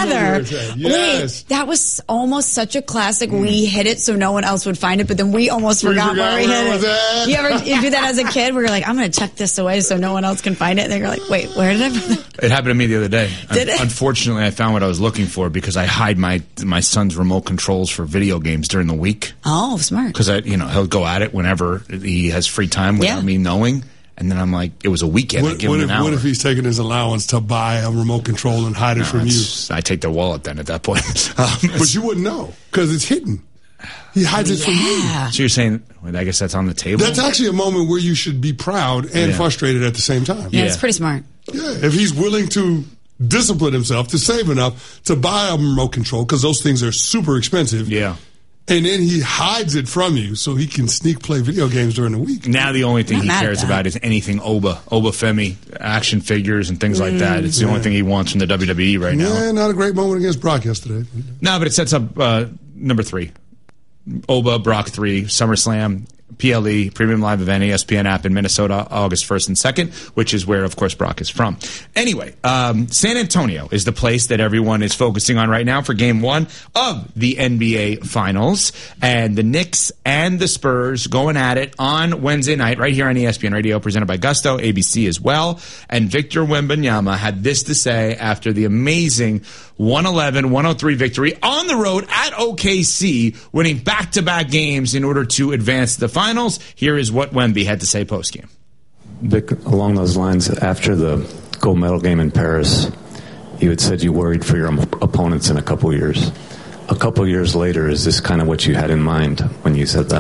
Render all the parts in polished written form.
together. Yes. Wait, that was almost such a classic. We hid it so no one else would find it, but then we almost forgot where we hid it. You ever do that as a kid where you're like, I'm going to tuck this away so no one else can find it? And then you're like, wait, where did I put it? It happened to me the other day. Did it? Unfortunately, I found what I was looking for because I hide my son's remote controls for video games during the week. Oh, smart. Because he'll go at it whenever he has free time without me knowing. And then I'm like, it was a weekend. What if he's taking his allowance to buy a remote control and hide it from you? I take their wallet then at that point. But you wouldn't know because it's hidden. He hides it from you. So you're saying, I guess that's on the table? That's actually a moment where you should be proud and frustrated at the same time. Yeah, it's pretty smart. Yeah, if he's willing to discipline himself to save enough to buy a remote control, because those things are super expensive. Yeah. And then he hides it from you so he can sneak play video games during the week. Now the only thing he cares about is anything Obafemi, action figures and things like that. It's the only thing he wants from the WWE right now. Yeah, not a great moment against Brock yesterday. No, but it sets up number 3. Oba, Brock 3, SummerSlam, PLE, Premium Live Event, ESPN app in Minnesota, August 1st and 2nd, which is where, of course, Brock is from. Anyway, San Antonio is the place that everyone is focusing on right now for Game 1 of the NBA Finals. And the Knicks and the Spurs going at it on Wednesday night right here on ESPN Radio, presented by Gusto, ABC as well. And Victor Wembanyama had this to say after the amazing 111-103 victory on the road at OKC, winning back-to-back games in order to advance to the finals. Here is what Wemby had to say post-game. Vic, along those lines, after the gold medal game in Paris, you had said you worried for your opponents in a couple years. A couple years later, is this kind of what you had in mind when you said that?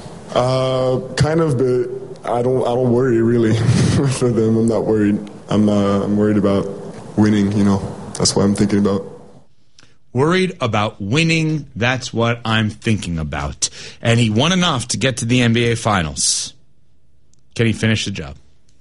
Kind of, but I don't worry really for them. I'm not worried. I'm worried about winning, That's what I'm thinking about. Worried about winning, that's what I'm thinking about. And he won enough to get to the NBA Finals. Can he finish the job?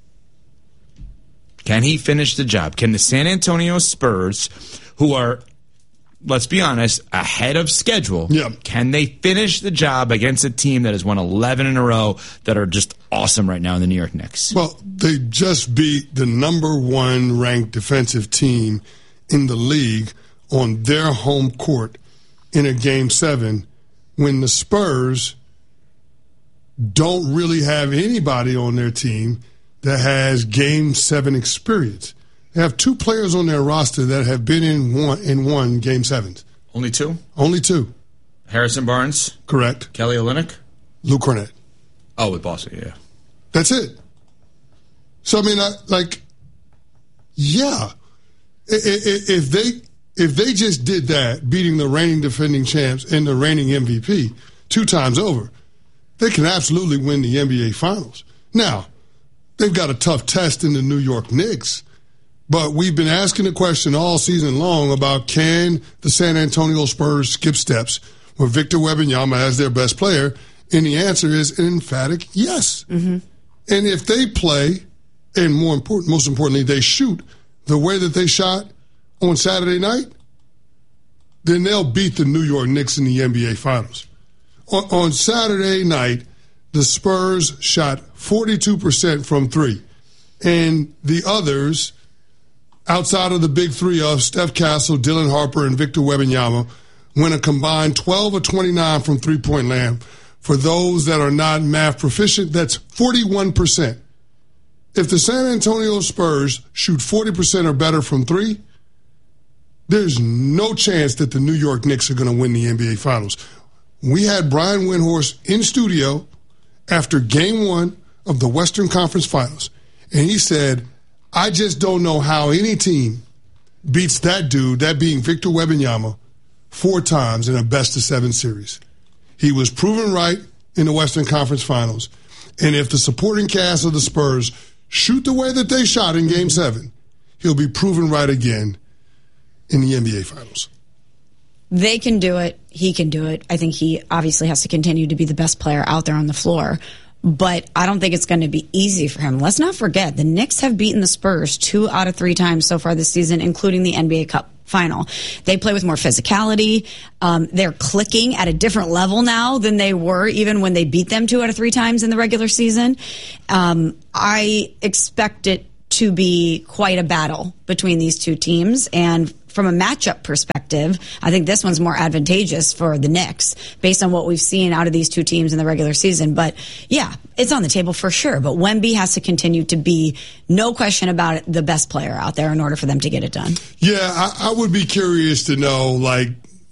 Can he finish the job? Can the San Antonio Spurs, who are, let's be honest, ahead of schedule, can they finish the job against a team that has won 11 in a row that are just awesome right now in the New York Knicks? Well, they just beat the number 1 ranked defensive team in the league on their home court in a Game 7 when the Spurs don't really have anybody on their team that has Game 7 experience. They have 2 players on their roster that have been in one Game 7s. Only 2? Only 2. Harrison Barnes? Correct. Kelly Olynyk? Lou Cornett. Oh, with Boston, yeah. That's it. So, I mean, If they just did that, beating the reigning defending champs and the reigning MVP 2 times over, they can absolutely win the NBA Finals. Now, they've got a tough test in the New York Knicks, but we've been asking the question all season long about can the San Antonio Spurs skip steps with Victor Wembanyama as their best player, and the answer is an emphatic yes. Mm-hmm. And if they play, and most importantly, they shoot the way that they shot on Saturday night, then they'll beat the New York Knicks in the NBA Finals. On Saturday night, the Spurs shot 42% from 3. And the others, outside of the big 3 of Steph Castle, Dylan Harper, and Victor Wembanyama, went a combined 12 of 29 from three-point land. For those that are not math proficient, that's 41%. If the San Antonio Spurs shoot 40% or better from 3, there's no chance that the New York Knicks are going to win the NBA Finals. We had Brian Windhorst in studio after Game 1 of the Western Conference Finals, and he said, I just don't know how any team beats that dude, that being Victor Wembanyama, 4 times in a best-of-7 series. He was proven right in the Western Conference Finals, and if the supporting cast of the Spurs shoot the way that they shot in Game 7, he'll be proven right again in the NBA Finals. They can do it. He can do it. I think he obviously has to continue to be the best player out there on the floor. But I don't think it's going to be easy for him. Let's not forget, the Knicks have beaten the Spurs 2 out of 3 times so far this season, including the NBA Cup final. They play with more physicality. They're clicking at a different level now than they were even when they beat them 2 out of 3 times in the regular season. I expect it to be quite a battle between these 2 teams. And from a matchup perspective, I think this one's more advantageous for the Knicks based on what we've seen out of these two teams in the regular season. But yeah, it's on the table for sure. But Wemby has to continue to be, no question about it, the best player out there in order for them to get it done. Yeah, I would be curious to know, like,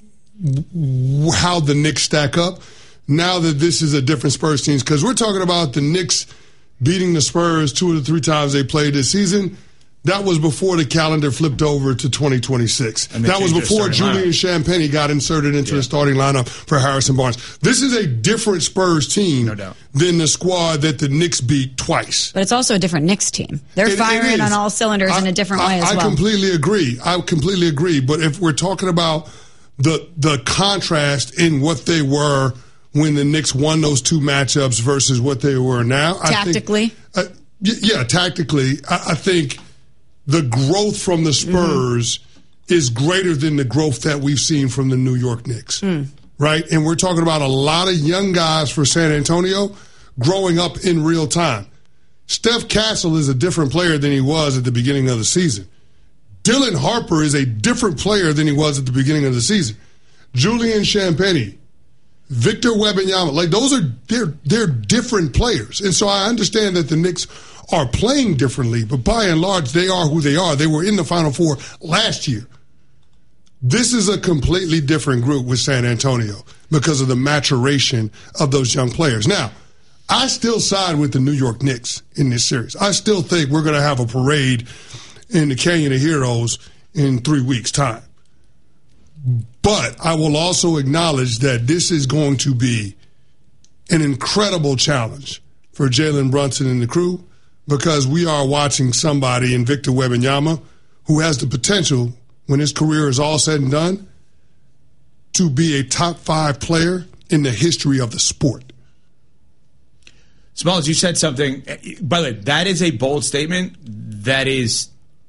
how the Knicks stack up now that this is a different Spurs team. Because we're talking about the Knicks beating the Spurs 2 of the 3 times they played this season. That was before the calendar flipped over to 2026. That was before Julian Champagnie got inserted into the starting lineup for Harrison Barnes. This is a different Spurs team than the squad that the Knicks beat twice. But it's also a different Knicks team. They're firing on all cylinders in a different way as well. I completely agree. But if we're talking about the contrast in what they were when the Knicks won those 2 matchups versus what they were now. Tactically? Tactically. I think the growth from the Spurs is greater than the growth that we've seen from the New York Knicks. Right? And we're talking about a lot of young guys for San Antonio growing up in real time. Steph Castle is a different player than he was at the beginning of the season. Dylan Harper is a different player than he was at the beginning of the season. Julian Champagnie, Victor Wembanyama, like they're different players. And so I understand that the Knicks are playing differently, but by and large, they are who they are. They were in the Final Four last year. This is a completely different group with San Antonio because of the maturation of those young players. Now, I still side with the New York Knicks in this series. I still think we're going to have a parade in the Canyon of Heroes in 3 weeks' time. But I will also acknowledge that this is going to be an incredible challenge for Jalen Brunson and the crew, because we are watching somebody in Victor Wembanyama who has the potential, when his career is all said and done, to be a top 5 player in the history of the sport. Smalls, you said something. By the way, that is a bold statement that is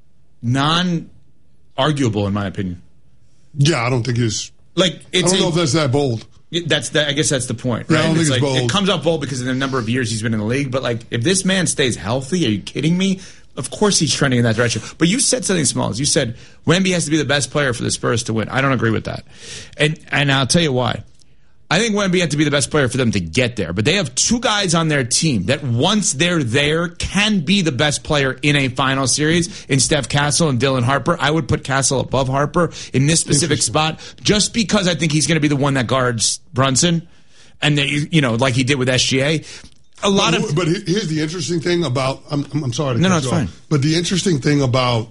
non-arguable, in my opinion. Yeah, I don't think it's... I don't know if that's that bold. I guess that's the point, right? Yeah, I don't think it's bold. It comes out bold because of the number of years he's been in the league, but if this man stays healthy, are you kidding me? Of course he's trending in that direction. But you said something, Smalls. You said Wemby has to be the best player for the Spurs to win. I don't agree with that. And I'll tell you why. I think Wemby had to be the best player for them to get there. But they have 2 guys on their team that once they're there can be the best player in a final series in Steph Castle and Dylan Harper. I would put Castle above Harper in this specific spot just because I think he's going to be the one that guards Brunson. And, like he did with SGA. But here's the interesting thing about... I'm sorry to cut No, you it's off. fine. But the interesting thing about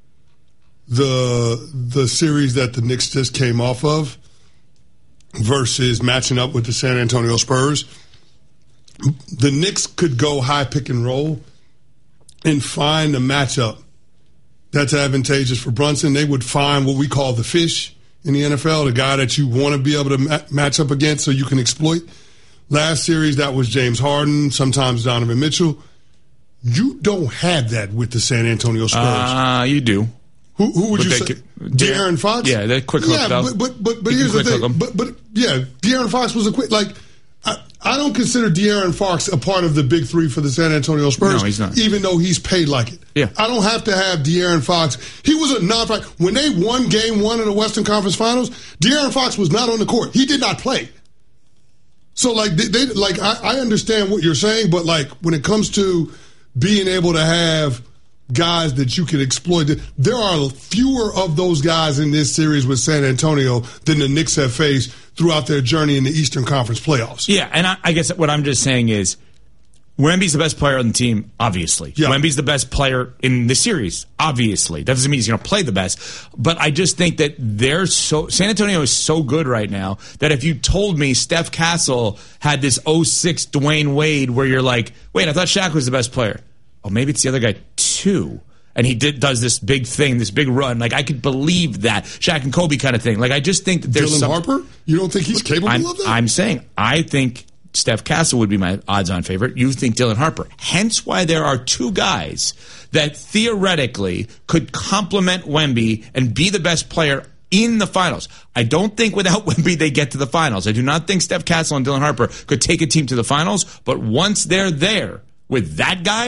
the series that the Knicks just came off of versus matching up with the San Antonio Spurs, the Knicks could go high pick and roll and find a matchup that's advantageous for Brunson. They would find what we call the fish in the NFL, the guy that you want to be able to match up against so you can exploit. Last series, that was James Harden, sometimes Donovan Mitchell. You don't have that with the San Antonio Spurs. You do. Who would you say? De'Aaron Fox? Yeah, that quick hook. Yeah, but here's the thing. But De'Aaron Fox was a quick, I don't consider De'Aaron Fox a part of the big 3 for the San Antonio Spurs. No, he's not. Even though he's paid like it. Yeah. I don't have to have De'Aaron Fox. He was a non-factor. When they won Game 1 in the Western Conference Finals, De'Aaron Fox was not on the court. He did not play. So, I understand what you're saying, but, when it comes to being able to have guys that you can exploit, there are fewer of those guys in this series with San Antonio than the Knicks have faced throughout their journey in the Eastern Conference playoffs. Yeah, and I guess what I'm just saying is Wemby's the best player on the team, obviously. Yeah. Wemby's the best player in the series, obviously. That doesn't mean he's going to play the best. But I just think that San Antonio is so good right now that if you told me Steph Castle had this 06 Dwayne Wade where you're like, wait, I thought Shaq was the best player. Oh, maybe it's the other guy too. And he does this big thing, this big run. I could believe that. Shaq and Kobe kind of thing. I just think that there's Dylan Harper? You don't think he's capable of that? I'm saying, I think Steph Castle would be my odds-on favorite. You think Dylan Harper. Hence why there are 2 guys that theoretically could complement Wemby and be the best player in the finals. I don't think without Wemby they get to the finals. I do not think Steph Castle and Dylan Harper could take a team to the finals. But once they're there with that guy,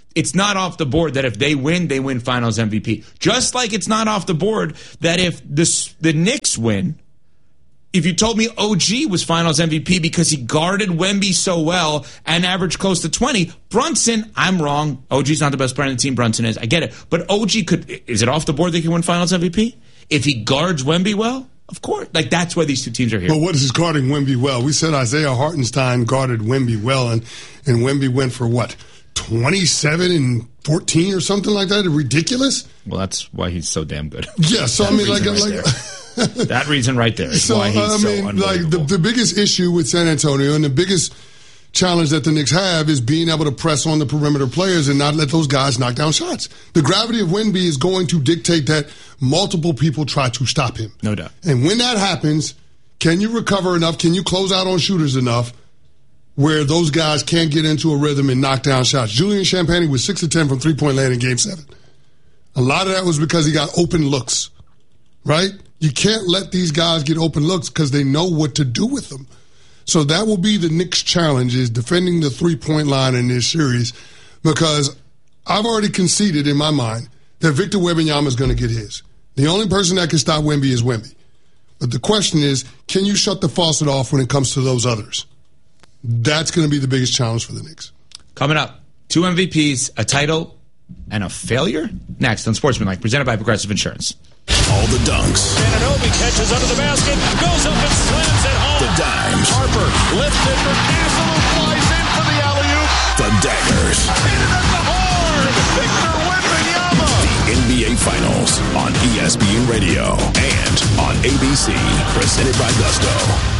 it's not off the board that if they win Finals MVP. Just like it's not off the board that if the Knicks win, if you told me OG was Finals MVP because he guarded Wemby so well and averaged close to 20, Brunson, I'm wrong. OG's not the best player on the team. Brunson is. I get it. But OG is it off the board that he can win Finals MVP? If he guards Wemby well? Of course. Like, that's why these two teams are here. But what is guarding Wemby well? We said Isaiah Hartenstein guarded Wemby well, and Wemby went for what? 27 and 14 or something like that? Ridiculous? Well, that's why he's so damn good. Yeah, so I mean, that reason right there is why he's so unbelievable. The biggest issue with San Antonio and the biggest challenge that the Knicks have is being able to press on the perimeter players and not let those guys knock down shots. The gravity of Wemby is going to dictate that multiple people try to stop him. No doubt. And when that happens, can you recover enough? Can you close out on shooters enough where those guys can't get into a rhythm and knock down shots? Julian Champagnie was 6 of 10 from three-point land in Game 7. A lot of that was because he got open looks, right? You can't let these guys get open looks because they know what to do with them. So that will be the Knicks' challenge, is defending the three-point line in this series, because I've already conceded in my mind that Victor Wembanyama is going to get his. The only person that can stop Wemby is Wemby. But the question is, can you shut the faucet off when it comes to those others? That's going to be the biggest challenge for the Knicks. Coming up, 2 MVPs, a title, and a failure? Next on Sportsmanlike, presented by Progressive Insurance. All the dunks. Anunoby catches under the basket, goes up and slams it home. The dimes. Harper lifts it for Castle, who flies in for the alley-oop. The daggers. Hit it at the horn. Victor Wembanyama. The NBA Finals on ESPN Radio and on ABC. Presented by Gusto.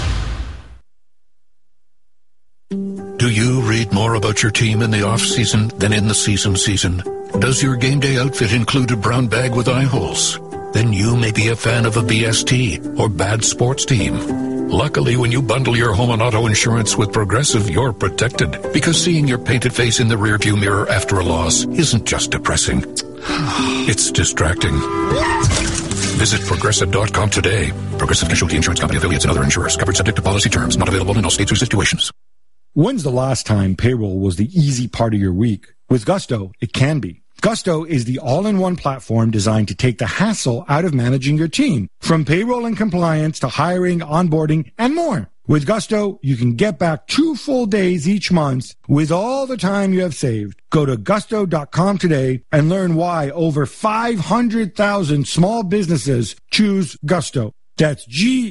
Do you read more about your team in the off-season than in the season? Does your game day outfit include a brown bag with eye holes? Then you may be a fan of a BST or bad sports team. Luckily, when you bundle your home and auto insurance with Progressive, you're protected, because seeing your painted face in the rearview mirror after a loss isn't just depressing. It's distracting. Visit Progressive.com today. Progressive Casualty Insurance Company, affiliates, and other insurers. Covered subject to policy terms. Not available in all states or situations. When's the last time payroll was the easy part of your week? With Gusto, it can be. Gusto is the all-in-one platform designed to take the hassle out of managing your team, from payroll and compliance to hiring, onboarding, and more. With Gusto, you can get back 2 full days each month with all the time you have saved. Go to gusto.com today and learn why over 500,000 small businesses choose Gusto. That's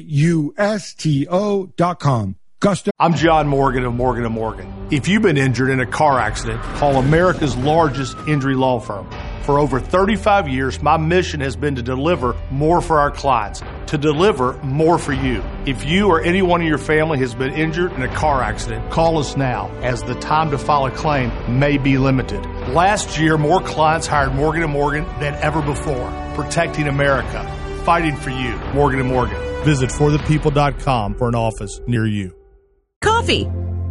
GUSTO.com. Gusto. I'm John Morgan of Morgan & Morgan. If you've been injured in a car accident, call America's largest injury law firm. For over 35 years, my mission has been to deliver more for our clients, to deliver more for you. If you or anyone in your family has been injured in a car accident, call us now, as the time to file a claim may be limited. Last year, more clients hired Morgan & Morgan than ever before, protecting America, fighting for you. Morgan & Morgan. Visit forthepeople.com for an office near you. Coffee.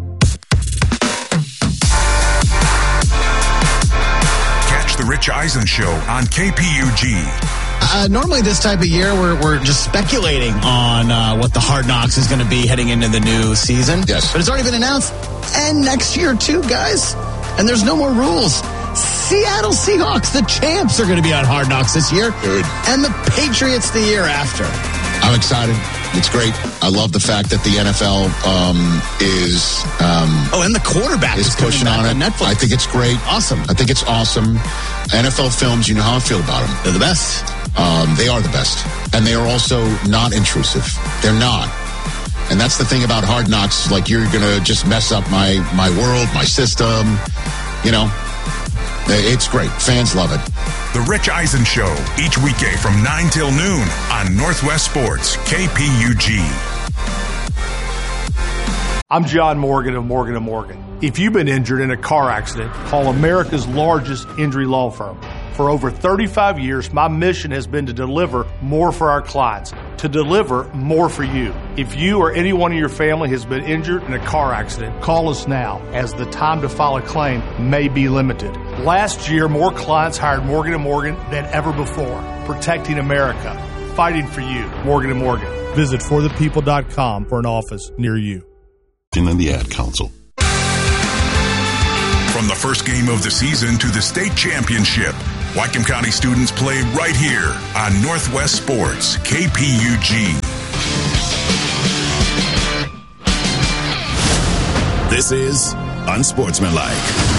Catch the Rich Eisen Show on KPUG. Normally this time of year, we're just speculating on what the Hard Knocks is going to be heading into the new season. Yes. But it's already been announced. And next year, too, guys. And there's no more rules. Seattle Seahawks, the champs, are going to be on Hard Knocks this year. Good. And the Patriots the year after. I'm excited. It's great. I love the fact that the NFL is... and the quarterback is pushing on it. Netflix. I think it's great. Awesome. I think it's awesome. NFL films, you know how I feel about them. They're the best. They are the best. And they are also not intrusive. They're not. And that's the thing about Hard Knocks. Like, you're going to just mess up my world, my system. You know, it's great. Fans love it. The Rich Eisen Show, each weekday from 9 till noon on Northwest Sports, KPUG. I'm John Morgan of Morgan & Morgan. If you've been injured in a car accident, call America's largest injury law firm. For over 35 years, my mission has been to deliver more for our clients, to deliver more for you. If you or anyone in your family has been injured in a car accident, call us now, as the time to file a claim may be limited. Last year, more clients hired Morgan & Morgan than ever before, protecting America, fighting for you. Morgan & Morgan. Visit forthepeople.com for an office near you. And the Ad Council. From the first game of the season to the state championship, Whatcom County students play right here on Northwest Sports, KPUG. This is Unsportsmanlike.